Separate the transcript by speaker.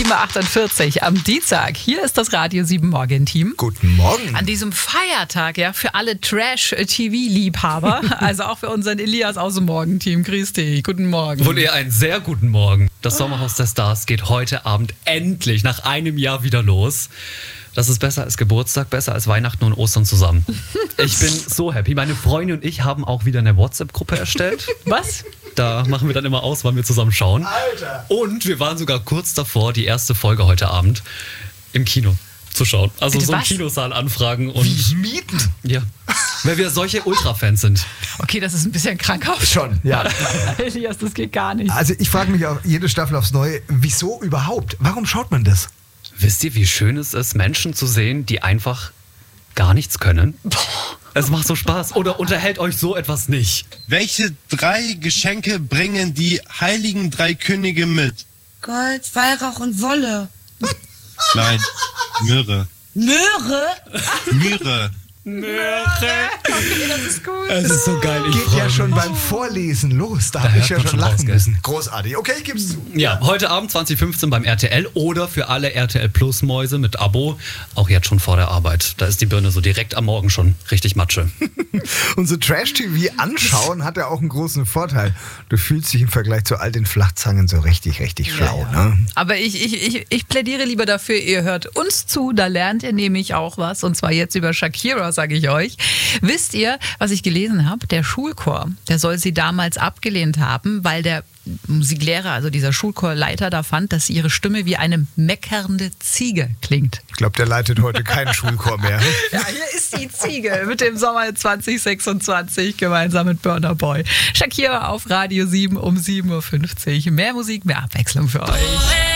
Speaker 1: 7.48 Uhr am Dienstag. Hier ist das Radio 7 Morgen-Team.
Speaker 2: Guten Morgen.
Speaker 1: An diesem Feiertag, ja, für alle Trash-TV-Liebhaber, also auch für unseren Elias aus dem Morgen-Team. Grüß dich, guten Morgen.
Speaker 3: Wohl eher einen sehr guten Morgen. Das Sommerhaus der Stars geht heute Abend endlich nach einem Jahr wieder los. Das ist besser als Geburtstag, besser als Weihnachten und Ostern zusammen. Ich bin so happy. Meine Freundin und ich haben auch wieder eine WhatsApp-Gruppe erstellt.
Speaker 1: Was?
Speaker 3: Da machen wir dann immer aus, wann wir zusammen schauen.
Speaker 2: Alter.
Speaker 3: Und wir waren sogar kurz davor, die erste Folge heute Abend im Kino zu schauen. Also
Speaker 1: Bitte,
Speaker 3: so einen
Speaker 1: was?
Speaker 3: Kinosaal anfragen und
Speaker 2: Mieten?
Speaker 3: ja, weil wir solche Ultra-Fans sind.
Speaker 1: Okay, das ist ein bisschen krankhaft.
Speaker 2: Schon, ja.
Speaker 1: Elias, das geht gar nicht.
Speaker 2: Also ich frage mich auch jede Staffel aufs Neue, wieso überhaupt? Warum schaut man das?
Speaker 3: Wisst ihr, wie schön es ist, Menschen zu sehen, die einfach gar nichts können? Es macht so Spaß. Oder unterhält euch so etwas nicht?
Speaker 4: Welche 3 Geschenke bringen die heiligen 3 Könige mit?
Speaker 5: Gold, Weihrauch und Wolle.
Speaker 4: Nein, Myrrhe.
Speaker 5: Möhre?
Speaker 4: Myrrhe.
Speaker 1: Okay, das ist gut.
Speaker 3: Es ist so geil. Ich
Speaker 2: Geht
Speaker 3: freu
Speaker 2: ja
Speaker 3: mich.
Speaker 2: schon beim Vorlesen los. Da habe
Speaker 3: hört
Speaker 2: ich ja
Speaker 3: man
Speaker 2: schon
Speaker 3: schon
Speaker 2: lachen
Speaker 3: raus, gell?
Speaker 2: müssen. Großartig. Okay, ich gebe es zu.
Speaker 3: Ja, heute Abend 2015 beim RTL oder für alle RTL Plus Mäuse mit Abo, auch jetzt schon vor der Arbeit. Da ist die Birne so direkt am Morgen schon richtig Matsche.
Speaker 2: Und so Trash-TV anschauen hat ja auch einen großen Vorteil. Du fühlst dich im Vergleich zu all den Flachzangen so richtig schlau. Ne?
Speaker 1: Aber ich plädiere lieber dafür, ihr hört uns zu, da lernt ihr nämlich auch was. Und zwar jetzt über Shakira, sage ich euch. Wisst ihr, was ich gelesen habe? Der Schulchor, der soll sie damals abgelehnt haben, weil der Musiklehrer, also dieser Schulchorleiter, da fand, dass ihre Stimme wie eine meckernde Ziege klingt.
Speaker 2: Ich glaube, der leitet heute keinen Schulchor mehr.
Speaker 1: Ja, hier ist die Ziege mit dem Sommer 2026 gemeinsam mit Burna Boy. Shakira auf Radio 7 um 7.50 Uhr. Mehr Musik, mehr Abwechslung für euch.